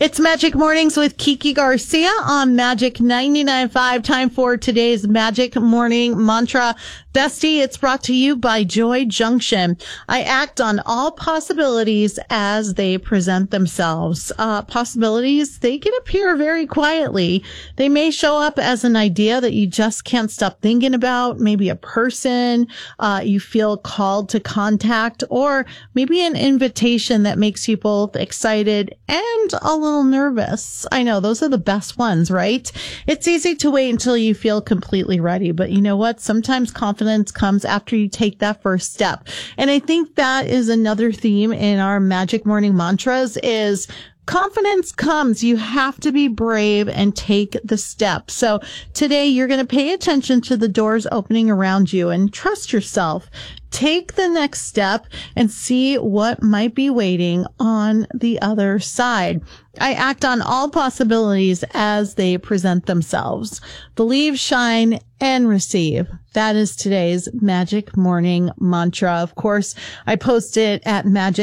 It's Magic Mornings with Kiki Garcia on Magic 99.5. Time for today's Magic Morning Mantra. Bestie, it's brought to you by Joy Junction. I act on all possibilities as they present themselves. Possibilities, they can appear very quietly. They may show up as an idea that you just can't stop thinking about, maybe a person you feel called to contact, or maybe an invitation that makes you both excited and a little nervous. I know, those are the best ones, right? It's easy to wait until you feel completely ready, but you know what? Sometimes confidence comes after you take that first step. And I think that is another theme in our Magic Morning Mantras is confidence comes. You have to be brave and take the step. So today you're going to pay attention to the doors opening around you and trust yourself. Take the next step and see what might be waiting on the other side. I act on all possibilities as they present themselves. Believe, shine, and receive. That is today's Magic Morning Mantra. Of course, I post it at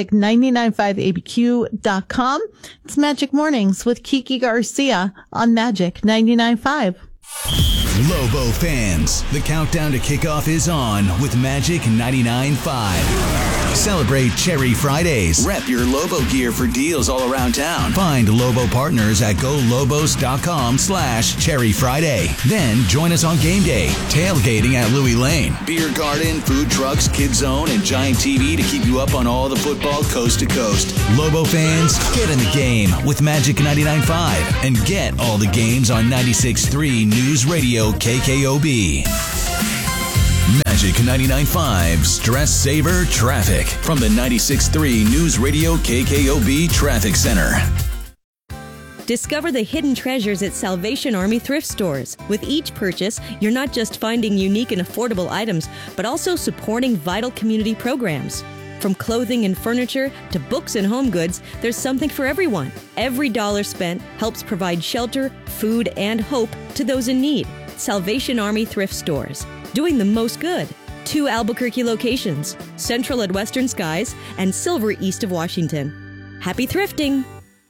magic995abq.com. It's Magic Mornings with Kiki Garcia on Magic 99.5. Lobo fans, the countdown to kickoff is on with Magic 99.5. Celebrate Cherry Fridays. Rep your Lobo gear for deals all around town. Find Lobo partners at golobos.com/Cherry Friday. Then join us on game day. Tailgating at Louis Lane. Beer garden, food trucks, Kid Zone, and giant TV to keep you up on all the football coast to coast. Lobo fans, get in the game with Magic 99.5 and get all the games on 96.3 News Radio KKOB. Magic 99.5 Stress Saver Traffic from the 96.3 News Radio KKOB Traffic Center. Discover the hidden treasures at Salvation Army thrift stores. With each purchase, you're not just finding unique and affordable items, but also supporting vital community programs. From clothing and furniture to books and home goods, there's something for everyone. Every dollar spent helps provide shelter, food, and hope to those in need. Salvation Army thrift stores, doing the most good. 2 Albuquerque locations, Central at Western Skies and Silver east of Washington. Happy thrifting!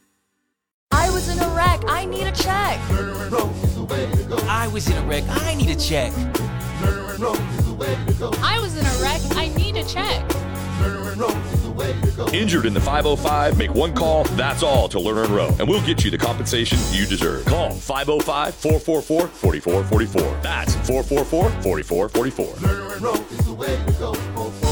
I was in a wreck. I need a check. I was in a wreck. I need a check. I was in a wreck. I need a check. Injured in the 505, make one call, that's all to Lerner and Rowe, and we'll get you the compensation you deserve. Call 505-444-4444. That's 444-4444. Lerner and Rowe is the way to go.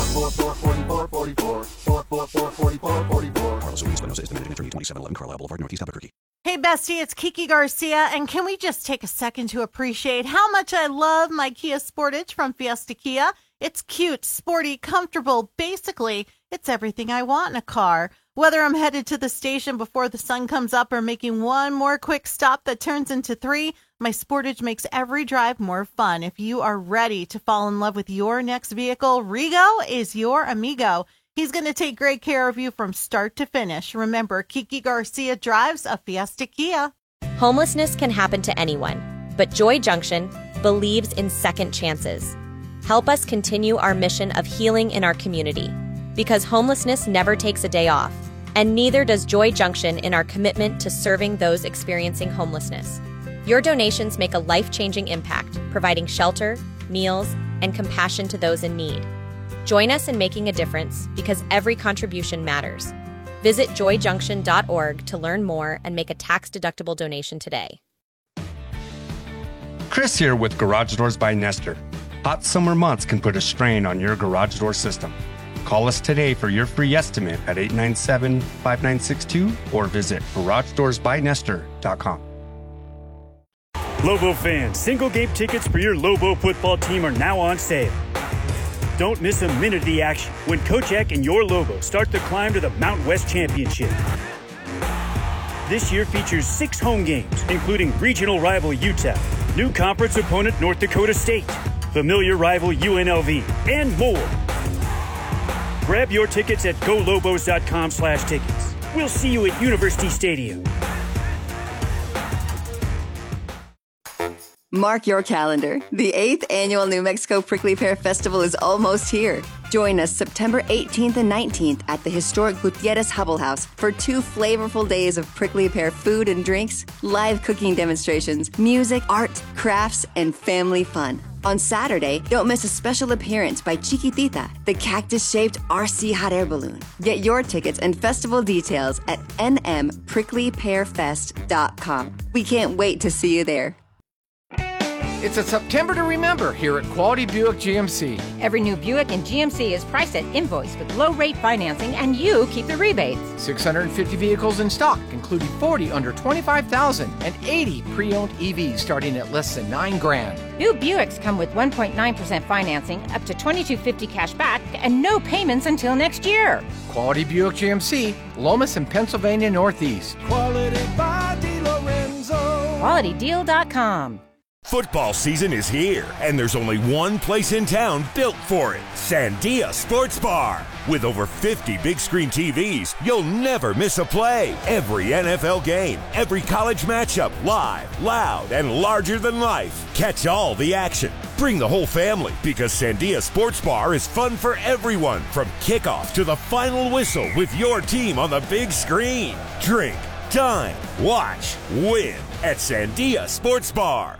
444-4444. Carlos Ruiz, Buenos Aires, Dominican Entry, 2711 Carlisle Boulevard, Northeast Albuquerque. Hey, bestie, it's Kiki Garcia, and can we just take a second to appreciate how much I love my Kia Sportage from Fiesta Kia? It's cute, sporty, comfortable. Basically, it's everything I want in a car. Whether I'm headed to the station before the sun comes up or making one more quick stop that turns into 3, my Sportage makes every drive more fun. If you are ready to fall in love with your next vehicle, Rigo is your amigo. He's going to take great care of you from start to finish. Remember, Kiki Garcia drives a Fiesta Kia. Homelessness can happen to anyone, but Joy Junction believes in second chances. Help us continue our mission of healing in our community, because homelessness never takes a day off, and neither does Joy Junction in our commitment to serving those experiencing homelessness. Your donations make a life-changing impact, providing shelter, meals, and compassion to those in need. Join us in making a difference, because every contribution matters. Visit joyjunction.org to learn more and make a tax-deductible donation today. Chris here with Garage Doors by Nestor. Hot summer months can put a strain on your garage door system. Call us today for your free estimate at 897-5962 or visit GarageDoorsByNestor.com. Lobo fans, single game tickets for your Lobo football team are now on sale. Don't miss a minute of the action when Coach Eck and your Lobos start the climb to the Mountain West Championship. This year features 6 home games, including regional rival UTEP, new conference opponent North Dakota State, familiar rival UNLV, and more. Grab your tickets at golobos.com/tickets. We'll see you at University Stadium. Mark your calendar. The 8th Annual New Mexico Prickly Pear Festival is almost here. Join us September 18th and 19th at the historic Gutierrez Hubble House for 2 flavorful days of prickly pear food and drinks, live cooking demonstrations, music, art, crafts, and family fun. On Saturday, don't miss a special appearance by Chiquitita, the cactus-shaped RC hot air balloon. Get your tickets and festival details at nmpricklypearfest.com. We can't wait to see you there. It's a September to remember here at Quality Buick GMC. Every new Buick in GMC is priced at invoice with low-rate financing, and you keep the rebates. 650 vehicles in stock, including 40 under $25,000 and 80 pre-owned EVs starting at less than $9,000. New Buicks come with 1.9% financing, up to $2,250 cash back, and no payments until next year. Quality Buick GMC, Lomas and Pennsylvania Northeast. Quality by DeLorenzo. QualityDeal.com. Football season is here, and there's only one place in town built for it, Sandia Sports Bar. With over 50 big screen TVs, you'll never miss a play. Every NFL game, every college matchup, live, loud, and larger than life. Catch all the action. Bring the whole family, because Sandia Sports Bar is fun for everyone, from kickoff to the final whistle with your team on the big screen. Drink, dine, watch, win at Sandia Sports Bar.